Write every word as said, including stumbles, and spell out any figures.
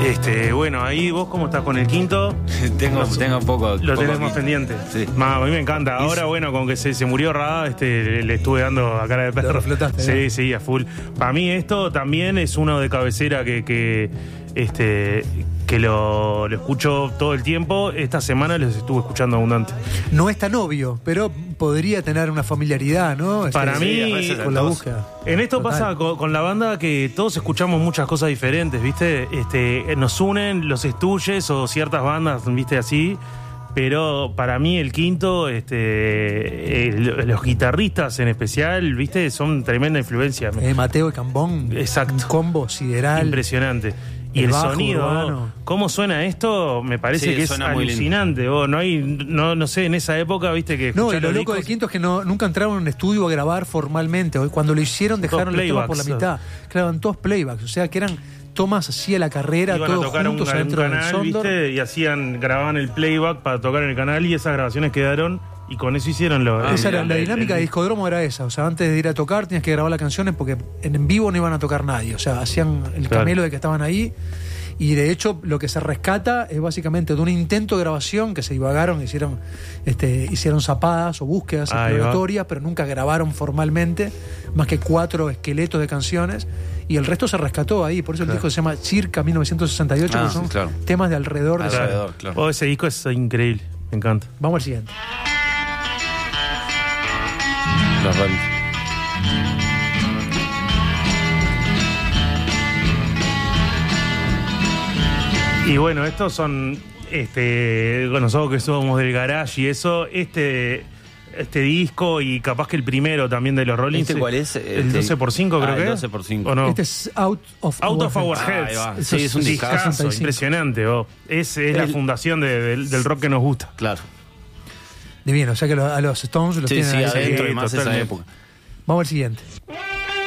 Este, bueno, ahí vos cómo estás con el quinto. tengo, No, tengo un poco. Lo poco tenés más aquí. pendiente. Sí. Ma, a mí me encanta. Ahora, bueno, con que se, se murió Radá, este, le, le estuve dando a cara de perro. Lo reflotaste, Sí, ¿eh? sí, a full. Para mí esto también es uno de cabecera que, que este, que lo, lo escucho todo el tiempo. Esta semana los estuve escuchando abundante. No es tan obvio, pero podría tener una familiaridad, ¿no? Este, Para Sí, mí, a veces con la todos. búsqueda. En esto Total. pasa con, con la banda que todos escuchamos muchas cosas diferentes, ¿viste? Este, nos unen los Stooges o ciertas bandas, ¿viste? Así. Pero para mí el quinto, este, eh, los guitarristas en especial, ¿viste? Son tremenda influencia. Eh, Mateo y Cambón. Exacto. Un combo sideral. Impresionante. Y El el, bajo sonido, urbano. cómo suena esto, me parece Sí, que es suena muy lindo. alucinante. Vos, no hay, no, no sé, en esa época, viste que No, y escuchar lo los loco del discos- quinto es que no, nunca entraron en un estudio a grabar formalmente. Cuando lo hicieron dejaron los temas por la playbacks. mitad. Claro, eran todos playbacks, o sea que eran tomas así a la carrera, iban a todos tocar un, juntos un adentro del canal, Sondor. ¿viste? Y hacían, grababan el playback para tocar en el canal y esas grabaciones quedaron y con eso hicieron lo. Esa el- era la el- dinámica el- de Discodromo, era esa. O sea, antes de ir a tocar tenías que grabar las canciones porque en, en vivo no iban a tocar nadie. O sea, hacían el Claro. camelo de que estaban ahí. Y de hecho, lo que se rescata es básicamente de un intento de grabación que se divagaron, hicieron, este, hicieron zapadas o búsquedas Ahí va. exploratorias, pero nunca grabaron formalmente más que cuatro esqueletos de canciones. Y el resto se rescató ahí. Por eso el Claro. disco se llama Circa mil novecientos sesenta y ocho, Ah, que son sí, claro. temas de alrededor de esa- Alrededor, claro. Oh, ese disco es increíble, me encanta. Vamos al siguiente. Los Rolling. Y bueno, estos son, este, bueno, nosotros que somos del garage y eso, este, este disco y capaz que el primero también de los Rolling. ¿Este cuál es? El Este- doce por cinco creo Ah, que el es. doce por cinco. ¿O no? Este es Out of Out Our of Our Heads. Heads. Ahí va. Eso Sí, es un Un discazo. discazo, sesenta y cinco. impresionante. Oh. Es, es la El- fundación de- del, del rock que nos gusta. Claro. Divino, o sea que lo- a los Stones los Sí, tienen sí, ahí. adentro sí, y más esa totalmente. época. Vamos al siguiente.